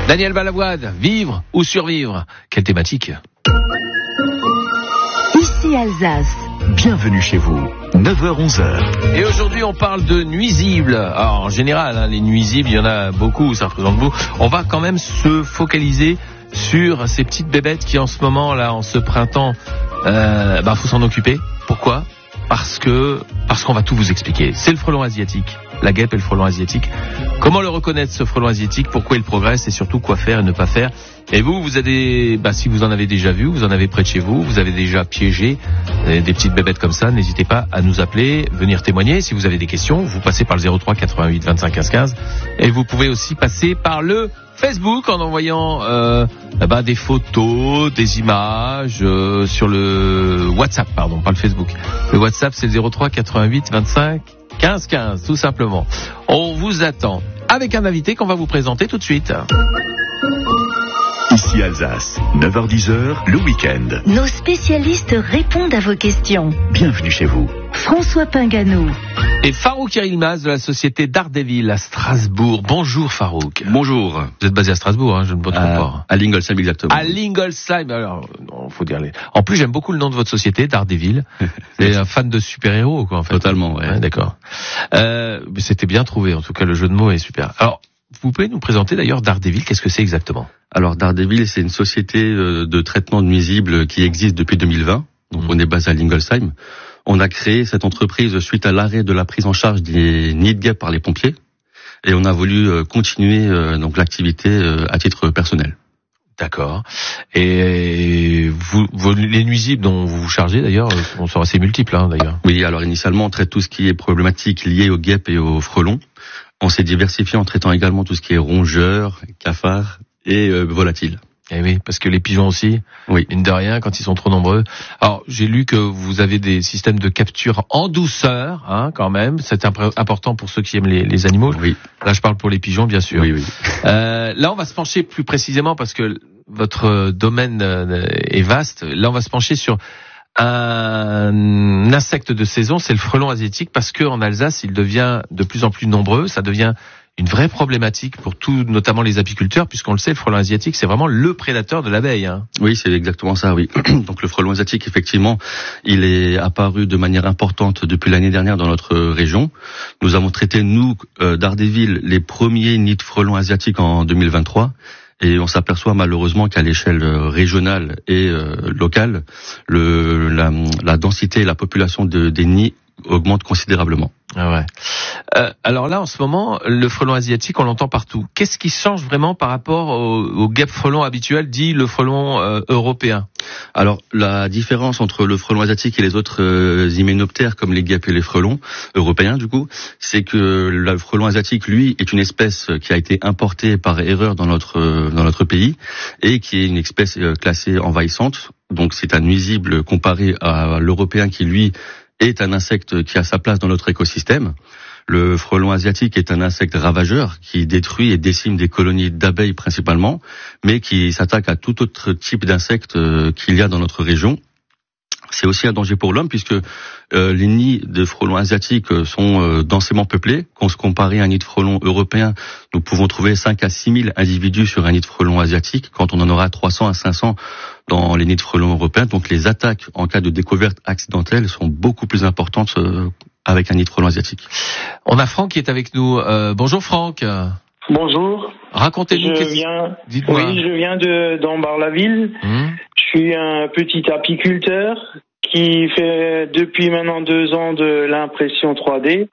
Daniel Balavoine, vivre ou survivre? Quelle thématique? Ici Alsace. Bienvenue chez vous, 9h-11h. Et aujourd'hui, on parle de nuisibles. Alors, en général, les nuisibles, il y en a beaucoup, ça représente beaucoup. On va quand même se focaliser sur ces petites bébêtes qui, en ce moment, là, en ce printemps, faut s'en occuper. Pourquoi? Parce qu'on va tout vous expliquer. C'est le frelon asiatique, la guêpe et le frelon asiatique. Comment le reconnaître, ce frelon asiatique? Pourquoi il progresse? Et surtout, quoi faire et ne pas faire? Et vous avez, si vous en avez déjà vu, vous en avez près de chez vous, vous avez déjà piégé des petites bébêtes comme ça, n'hésitez pas à nous appeler, venir témoigner. Si vous avez des questions, vous passez par le 03 88 25 15 15. Et vous pouvez aussi passer par le Facebook en envoyant des photos, des images sur le WhatsApp, pas le Facebook. Le WhatsApp, c'est le 03 88 25 15 15, tout simplement. On vous attend avec un invité qu'on va vous présenter tout de suite. Ici Alsace, 9h-10h, le week-end. Nos spécialistes répondent à vos questions. Bienvenue chez vous. François Pinganou. Et Farouk Yerilmaz de la société Daredevil à Strasbourg. Bonjour Farouk. Bonjour. Vous êtes basé à Strasbourg, je ne me trompe pas. À Lingolsheim, exactement. À Lingolsheim, alors, faut dire En plus, j'aime beaucoup le nom de votre société, Daredevil. C'est un fan de super-héros, quoi, en fait. Totalement, ouais. D'accord. C'était bien trouvé, en tout cas, le jeu de mots est super. Alors, vous pouvez nous présenter d'ailleurs Daredevil, qu'est-ce que c'est exactement? Alors, Daredevil, c'est une société de traitement de nuisibles qui existe depuis 2020. Donc, on est basé à Lingolsheim. On a créé cette entreprise suite à l'arrêt de la prise en charge des nids de guêpes par les pompiers. Et on a voulu continuer donc l'activité à titre personnel. D'accord. Et les nuisibles dont vous vous chargez d'ailleurs sont assez multiples, d'ailleurs. Oui, alors initialement, on traite tout ce qui est problématique liée aux guêpes et aux frelons. On s'est diversifié en traitant également tout ce qui est rongeurs, cafards et volatiles. Eh oui, parce que les pigeons aussi, oui, mine de rien, quand ils sont trop nombreux. Alors, j'ai lu que vous avez des systèmes de capture en douceur, quand même. C'est important pour ceux qui aiment les animaux. Oui. Là, je parle pour les pigeons, bien sûr. Oui, oui. Là, on va se pencher plus précisément parce que votre domaine est vaste. Là, on va se pencher sur un insecte de saison, c'est le frelon asiatique, parce que en Alsace, il devient de plus en plus nombreux. Ça devient une vraie problématique pour tout, notamment les apiculteurs, puisqu'on le sait, le frelon asiatique, c'est vraiment le prédateur de l'abeille. Oui, c'est exactement ça, oui. Donc le frelon asiatique, effectivement, il est apparu de manière importante depuis l'année dernière dans notre région. Nous avons traité, nous, Daredevil, les premiers nids de frelons asiatiques en 2023. Et on s'aperçoit malheureusement qu'à l'échelle régionale et locale, la densité et la population des nids augmente considérablement. Ah ouais. Alors là, en ce moment, le frelon asiatique, on l'entend partout. Qu'est-ce qui change vraiment par rapport au guêpe frelon habituel, dit le frelon européen? Alors, la différence entre le frelon asiatique et les autres hyménoptères, comme les guêpes et les frelons européens, du coup, c'est que le frelon asiatique, lui, est une espèce qui a été importée par erreur dans notre pays et qui est une espèce classée envahissante. Donc, c'est un nuisible comparé à l'européen qui, lui, est un insecte qui a sa place dans notre écosystème. Le frelon asiatique est un insecte ravageur qui détruit et décime des colonies d'abeilles principalement, mais qui s'attaque à tout autre type d'insectes qu'il y a dans notre région. C'est aussi un danger pour l'homme puisque les nids de frelons asiatiques sont densément peuplés. Quand on se compare à un nid de frelon européen, nous pouvons trouver 5 à 6 000 individus sur un nid de frelon asiatique, quand on en aura 300 à 500 dans les nids de frelons européens. Donc les attaques en cas de découverte accidentelle sont beaucoup plus importantes avec un nid de frelon asiatique. On a Franck qui est avec nous. Bonjour Franck. Bonjour. Racontez-nous. Dites-moi. Oui, je viens d'Ambar-la-Ville. Je suis un petit apiculteur qui fait depuis maintenant 2 ans de l'impression 3D.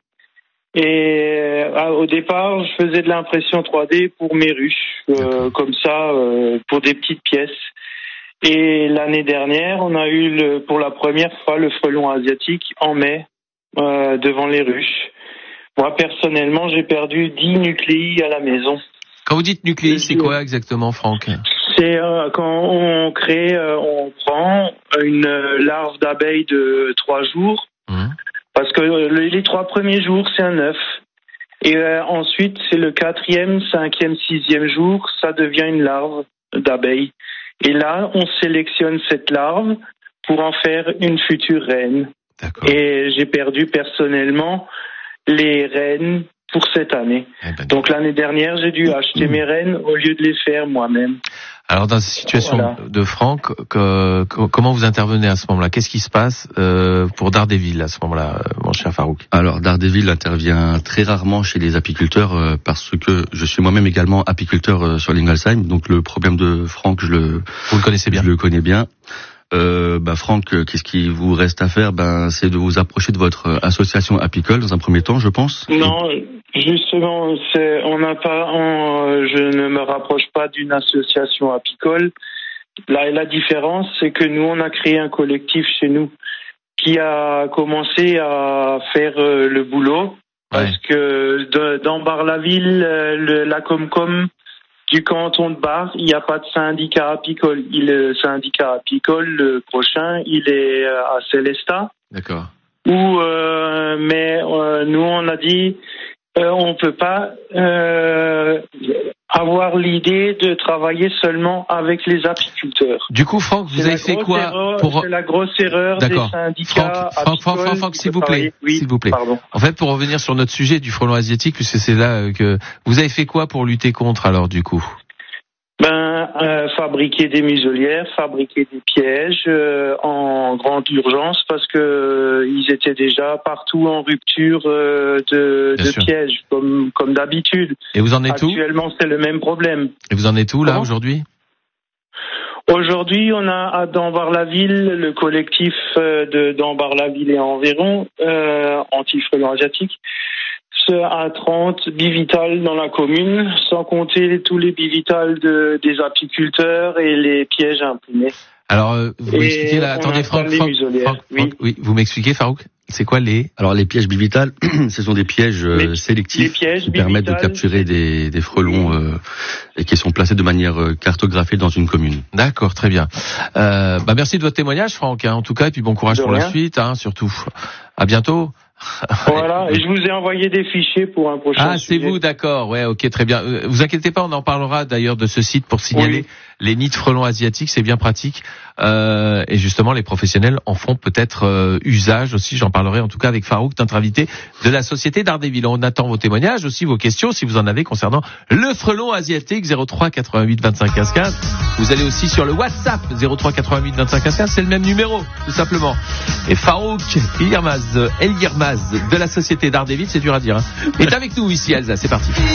Et au départ, je faisais de l'impression 3D pour mes ruches, comme ça, pour des petites pièces. Et l'année dernière, on a eu pour la première fois le frelon asiatique en mai devant les ruches. Moi, personnellement, j'ai perdu 10 nucléi à la maison. Quand vous dites nucléi, c'est quoi exactement, Franck? C'est quand on prend une larve d'abeille de 3 jours, parce que les 3 premiers jours, c'est un œuf. Et ensuite, c'est le 4e, 5e, 6e jour, ça devient une larve d'abeille. Et là, on sélectionne cette larve pour en faire une future reine. D'accord. Et j'ai perdu personnellement les reines pour cette année. Donc l'année dernière, j'ai dû acheter mes rennes au lieu de les faire moi-même. Alors dans cette situation de Franck, comment vous intervenez à ce moment-là? Qu'est-ce qui se passe pour Daredevil à ce moment-là, mon cher Farouk? Alors Daredevil intervient très rarement chez les apiculteurs parce que je suis moi-même également apiculteur sur l'Inglesheim. Donc le problème de Franck, vous le connaissez bien. Je le connais bien. Franck, qu'est-ce qui vous reste à faire? C'est de vous approcher de votre association apicole dans un premier temps, je pense. Non, justement, je ne me rapproche pas d'une association apicole. La différence, c'est que nous, on a créé un collectif chez nous qui a commencé à faire le boulot. Parce que dans Bar-la-Ville, la Comcom du canton de Bar, il n'y a pas de syndicat apicole. Le syndicat apicole, le prochain, il est à Célestat. D'accord. Mais nous, on a dit, on peut pas avoir l'idée de travailler seulement avec les apiculteurs. Du coup, Franck, vous avez fait quoi C'est la grosse erreur des syndicats apicoles. Franck, s'il vous plaît. Oui, s'il vous plaît. Pardon. En fait, pour revenir sur notre sujet du frelon asiatique, puisque c'est là que vous avez fait quoi pour lutter contre, alors, du coup? Fabriquer des muselières, fabriquer des pièges en grande urgence parce que ils étaient déjà partout en rupture de pièges comme d'habitude. Et vous en êtes où? Actuellement, c'est le même problème. Et vous en êtes où là aujourd'hui? Aujourd'hui, on a dans Bar-la-Ville le collectif dans Bar-la-Ville et environ anti-frelon asiatique. À 30 bivitales dans la commune, sans compter tous les bivitales des apiculteurs et les pièges imprimés. Alors, vous m'expliquez là, attendez Franck, oui, vous m'expliquez Farouk, c'est quoi Alors les pièges bivitales, ce sont des pièges sélectifs qui permettent de capturer des frelons et qui sont placés de manière cartographiée dans une commune. D'accord, très bien. Merci de votre témoignage Franck, en tout cas, et puis bon courage pour la suite, surtout. À bientôt. Voilà, et je vous ai envoyé des fichiers pour un prochain sujet. C'est vous, d'accord, ouais, ok, très bien. Vous inquiétez pas, on en parlera d'ailleurs de ce site pour signaler les nids de frelons asiatiques, c'est bien pratique. Et justement, les professionnels en font peut-être usage aussi, j'en parlerai en tout cas avec Farouk, notre invité de la société Daredevil. On attend vos témoignages, aussi vos questions, si vous en avez concernant le frelon asiatique, 03 88 25 15 15. Vous allez aussi sur le WhatsApp, 03 88 25 15 15, c'est le même numéro, tout simplement. Et Farouk El Guermaz de la société Daredevil, c'est dur à dire, est avec nous ici, Elsa, c'est parti.